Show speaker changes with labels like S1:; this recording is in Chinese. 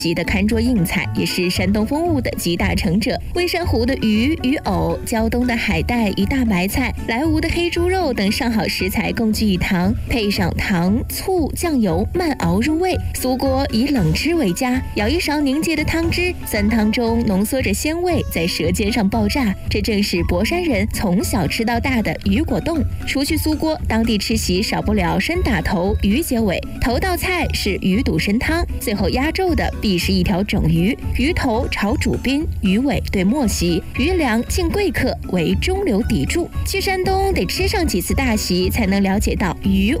S1: 级的餐桌硬菜，也是山东风物的集大成者。微山湖的鱼、鱼藕，胶东的海带与大白菜，莱芜的黑猪肉等上好食材共聚一堂，配上糖、醋、酱油，慢熬入味。酥锅以冷汁为佳，舀一勺凝结的汤汁，酸汤中浓缩着鲜味，在舌尖上爆炸。这正是博山人从小吃到大的鱼果冻。除去酥锅，当地吃席少不了参打头、鱼结尾。头道菜是鱼肚参汤，最后压轴的必是一条整鱼，鱼头朝主宾，鱼尾对末席，鱼粮敬贵客为中流砥柱。去山东得吃上几次大席，才能了解到鱼